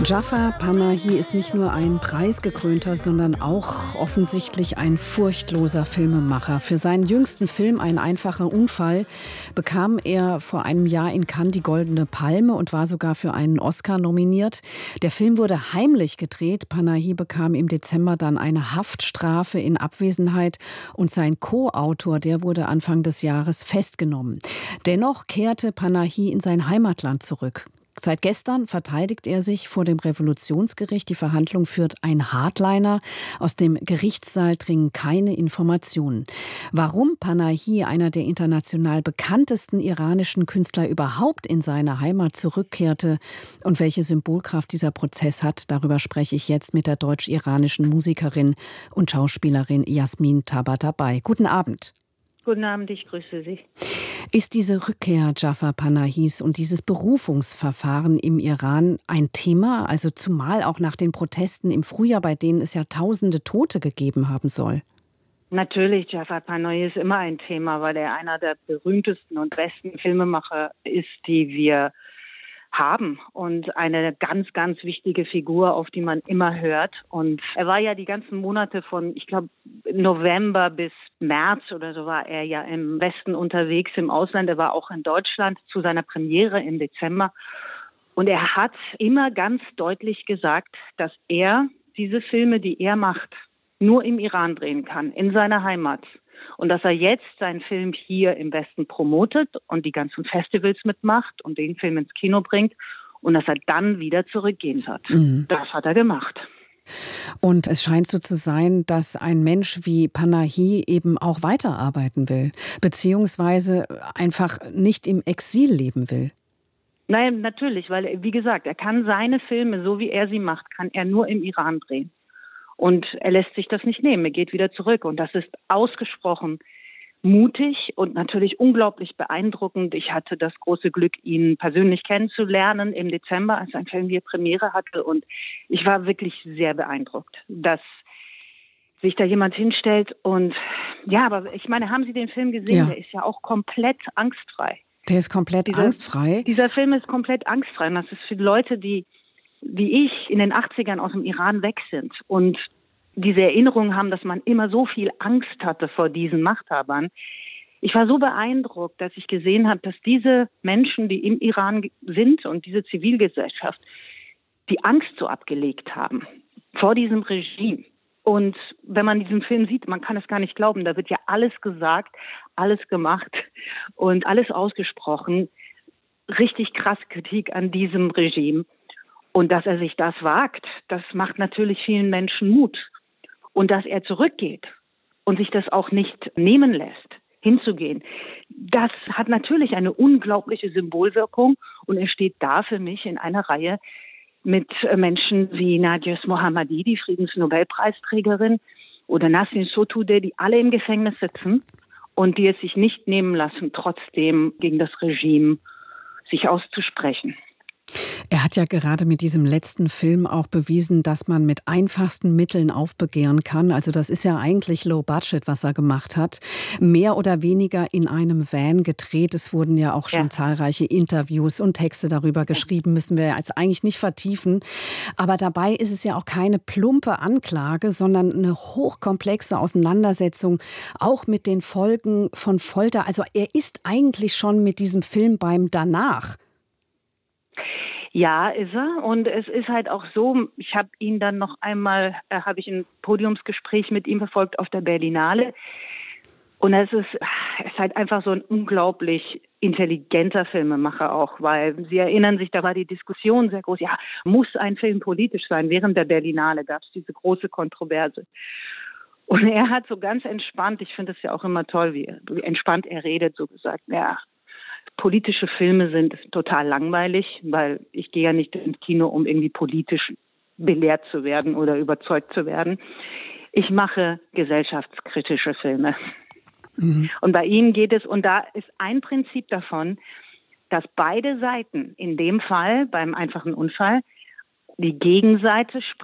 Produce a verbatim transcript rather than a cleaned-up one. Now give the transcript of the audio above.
Jafar Panahi ist nicht nur ein preisgekrönter, sondern auch offensichtlich ein furchtloser Filmemacher. Für seinen jüngsten Film »Ein einfacher Unfall« bekam er vor einem Jahr in Cannes die Goldene Palme und war sogar für einen Oscar nominiert. Der Film wurde heimlich gedreht. Panahi bekam im Dezember dann eine Haftstrafe in Abwesenheit und sein Co-Autor, der wurde Anfang des Jahres festgenommen. Dennoch kehrte Panahi in sein Heimatland zurück. Seit gestern verteidigt er sich vor dem Revolutionsgericht. Die Verhandlung führt ein Hardliner. Aus dem Gerichtssaal dringen keine Informationen. Warum Panahi, einer der international bekanntesten iranischen Künstler, überhaupt in seine Heimat zurückkehrte und welche Symbolkraft dieser Prozess hat, darüber spreche ich jetzt mit der deutsch-iranischen Musikerin und Schauspielerin Jasmin Tabatabai. Guten Abend. Guten Abend, ich grüße Sie. Ist diese Rückkehr Jafar Panahis und dieses Berufungsverfahren im Iran ein Thema, also zumal auch nach den Protesten im Frühjahr, bei denen es ja tausende Tote gegeben haben soll? Natürlich, Jafar Panahi ist immer ein Thema, weil er einer der berühmtesten und besten Filmemacher ist, die wir haben und eine ganz, ganz wichtige Figur, auf die man immer hört. Und er war ja die ganzen Monate von, ich glaube, November bis März oder so war er ja im Westen unterwegs, im Ausland. Er war auch in Deutschland zu seiner Premiere im Dezember. Und er hat immer ganz deutlich gesagt, dass er diese Filme, die er macht, nur im Iran drehen kann, in seiner Heimat. Und dass er jetzt seinen Film hier im Westen promotet und die ganzen Festivals mitmacht und den Film ins Kino bringt und dass er dann wieder zurückgehen wird. Mhm. Das hat er gemacht. Und es scheint so zu sein, dass ein Mensch wie Panahi eben auch weiterarbeiten will, beziehungsweise einfach nicht im Exil leben will. Nein, natürlich, weil, wie gesagt, er kann seine Filme, so wie er sie macht, kann er nur im Iran drehen. Und er lässt sich das nicht nehmen, er geht wieder zurück. Und das ist ausgesprochen mutig und natürlich unglaublich beeindruckend. Ich hatte das große Glück, ihn persönlich kennenzulernen im Dezember, als sein Film hier Premiere hatte. Und ich war wirklich sehr beeindruckt, dass sich da jemand hinstellt. Und ja, aber ich meine, haben Sie den Film gesehen? Ja. Der ist ja auch komplett angstfrei. Der ist komplett dieser, angstfrei? Dieser Film ist komplett angstfrei. Und das ist für Leute, die wie ich in den achtzigern aus dem Iran weg sind und diese Erinnerung haben, dass man immer so viel Angst hatte vor diesen Machthabern. Ich war so beeindruckt, dass ich gesehen habe, dass diese Menschen, die im Iran sind und diese Zivilgesellschaft, die Angst so abgelegt haben vor diesem Regime. Und wenn man diesen Film sieht, man kann es gar nicht glauben, da wird ja alles gesagt, alles gemacht und alles ausgesprochen. Richtig krass Kritik an diesem Regime. Und dass er sich das wagt, das macht natürlich vielen Menschen Mut. Und dass er zurückgeht und sich das auch nicht nehmen lässt, hinzugehen, das hat natürlich eine unglaubliche Symbolwirkung. Und er steht da für mich in einer Reihe mit Menschen wie Nagios Mohammadi, die Friedensnobelpreisträgerin, oder Nasrin Sotoudeh, die alle im Gefängnis sitzen und die es sich nicht nehmen lassen, trotzdem gegen das Regime sich auszusprechen. Er hat ja gerade mit diesem letzten Film auch bewiesen, dass man mit einfachsten Mitteln aufbegehren kann. Also das ist ja eigentlich Low Budget, was er gemacht hat. Mehr oder weniger in einem Van gedreht. Es wurden ja auch schon ja. zahlreiche Interviews und Texte darüber geschrieben, müssen wir jetzt eigentlich nicht vertiefen. Aber dabei ist es ja auch keine plumpe Anklage, sondern eine hochkomplexe Auseinandersetzung, auch mit den Folgen von Folter. Also er ist eigentlich schon mit diesem Film beim Danach. Ja, ist er. Und es ist halt auch so, ich habe ihn dann noch einmal, äh, habe ich ein Podiumsgespräch mit ihm verfolgt auf der Berlinale. Und es ist, es ist halt einfach so ein unglaublich intelligenter Filmemacher auch, weil Sie erinnern sich, da war die Diskussion sehr groß. Ja, muss ein Film politisch sein? Während der Berlinale gab es diese große Kontroverse. Und er hat so ganz entspannt, ich finde es ja auch immer toll, wie, wie entspannt er redet, so gesagt, ja, politische Filme sind total langweilig, weil ich gehe ja nicht ins Kino, um irgendwie politisch belehrt zu werden oder überzeugt zu werden. Ich mache gesellschaftskritische Filme. Mhm. Und bei ihm geht es, und da ist ein Prinzip davon, dass beide Seiten, in dem Fall beim einfachen Unfall, die Gegenseite spricht.